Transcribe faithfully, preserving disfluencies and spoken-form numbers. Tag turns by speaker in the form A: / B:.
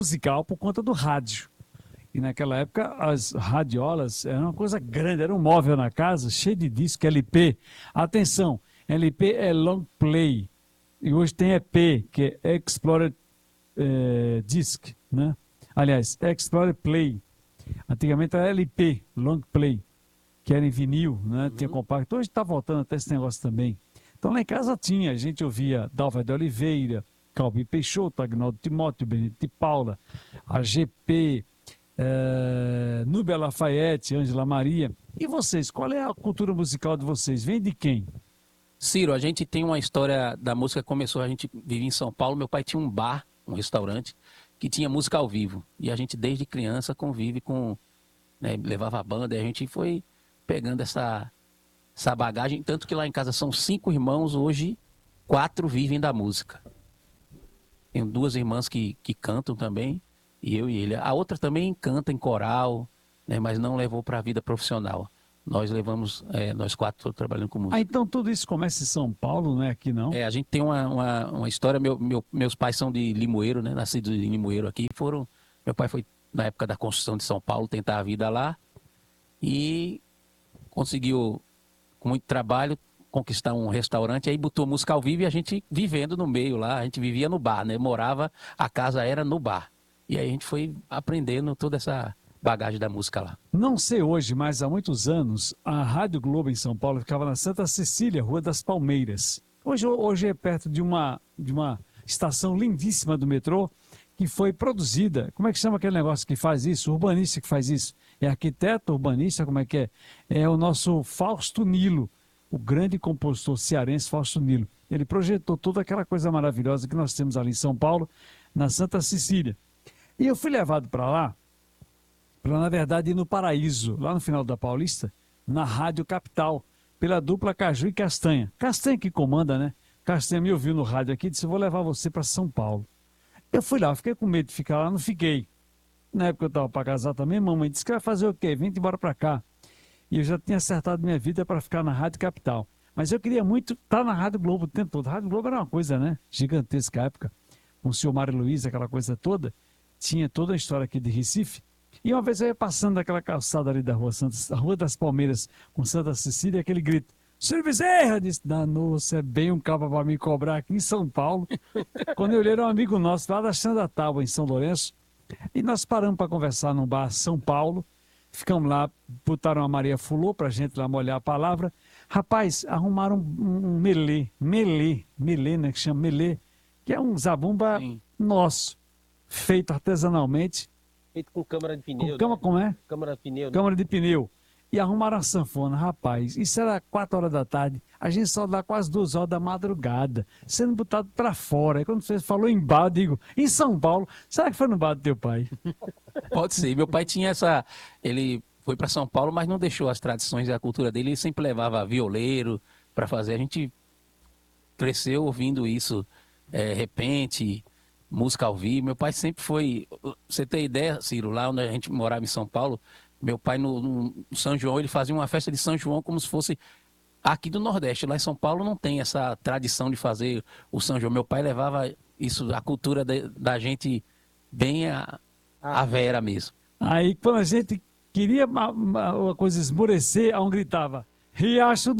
A: musical por conta do rádio. E naquela época as radiolas eram uma coisa grande, era um móvel na casa, cheio de disco, L P. Atenção, L P é long play. E hoje tem E P, que é Explorer é, Disc, né? Aliás, Explorer Play. Antigamente era L P, long play, que era em vinil, né? Tinha compacto. Hoje está voltando até esse negócio também. Então lá em casa tinha, a gente ouvia Dalva de Oliveira, Calbi Peixoto, Agnaldo Timóteo, Benito de Paula, a G P, é, Núbia Lafayette, Ângela Maria. E vocês, qual é a cultura musical de vocês? Vem de quem?
B: Ciro, a gente tem uma história da música que começou, a gente vivia em São Paulo, meu pai tinha um bar, um restaurante, que tinha música ao vivo. E a gente desde criança convive com, né, levava a banda, e a gente foi pegando essa, essa bagagem, tanto que lá em casa são cinco irmãos, hoje quatro vivem da música. Tenho duas irmãs que, que cantam também, e eu e ele. A outra também canta em coral, né, mas não levou para a vida profissional. Nós levamos, é, nós quatro estamos trabalhando com música.
A: Ah, então tudo isso começa em São Paulo, não é aqui não?
B: É, a gente tem uma, uma, uma história, meu, meu, meus pais são de Limoeiro, né, nascidos em Limoeiro aqui, foram, meu pai foi na época da construção de São Paulo tentar a vida lá, e conseguiu, com muito trabalho, conquistar um restaurante, aí botou música ao vivo e a gente vivendo no meio lá, a gente vivia no bar, né, morava, a casa era no bar, e aí a gente foi aprendendo toda essa bagagem da música lá.
A: Não sei hoje, mas há muitos anos, a Rádio Globo em São Paulo ficava na Santa Cecília, Rua das Palmeiras. Hoje, hoje é perto de uma, de uma estação lindíssima do metrô, que foi produzida. Como é que chama aquele negócio que faz isso? O urbanista que faz isso. É arquiteto, urbanista, como é que é? É o nosso Fausto Nilo, o grande compositor cearense Fausto Nilo. Ele projetou toda aquela coisa maravilhosa que nós temos ali em São Paulo, na Santa Cecília. E eu fui levado para lá, para, na verdade, ir no Paraíso, lá no final da Paulista, na Rádio Capital, pela dupla Caju e Castanha. Castanha que comanda, né? Castanha me ouviu no rádio aqui e disse, eu vou levar você para São Paulo. Eu fui lá, fiquei com medo de ficar lá, não fiquei. Na época eu estava para casar também, mamãe disse que vai fazer o quê? Vem embora para cá. E eu já tinha acertado minha vida para ficar na Rádio Capital. Mas eu queria muito estar na Rádio Globo o tempo todo. A Rádio Globo era uma coisa, né? Gigantesca época. Com o senhor Mário Luiz, aquela coisa toda. Tinha toda a história aqui de Recife. E uma vez eu ia passando daquela calçada ali da Rua, Santa, a Rua das Palmeiras, com Santa Cecília, aquele grito, Ciro Bezerra, disse, danou, você é bem um cabo para me cobrar aqui em São Paulo. Quando eu olhei, era um amigo nosso, lá da Xanda Tábua, em São Lourenço, e nós paramos para conversar num bar São Paulo, ficamos lá, botaram a Maria Fulô para a gente lá molhar a palavra. Rapaz, arrumaram um, um, um melê, melê, melê, né, que chama melê, que é um zabumba Sim. nosso, feito artesanalmente,
C: feito com câmara de pneu.
A: Com cama,
C: né?
A: como é?
C: Câmara de pneu.
A: Câmara
C: né?
A: de pneu. E arrumaram a sanfona, rapaz. Isso era quatro horas da tarde. A gente só dá quase duas horas da madrugada, sendo botado para fora. Aí quando você falou em bar, eu digo, em São Paulo, será que foi no bar do teu pai?
B: Pode ser. Meu pai tinha essa... Ele foi para São Paulo, mas não deixou as tradições e a cultura dele. Ele sempre levava violeiro para fazer. A gente cresceu ouvindo isso, é, repente... música ao vivo. Meu pai sempre foi... Você tem ideia, Ciro, lá onde a gente morava em São Paulo, meu pai no, no São João, ele fazia uma festa de São João como se fosse aqui do Nordeste. Lá em São Paulo não tem essa tradição de fazer o São João. Meu pai levava isso, a cultura de, da gente bem a, a vera mesmo.
A: Aí quando a gente queria uma, uma coisa esmorecer, a um gritava, Riacho do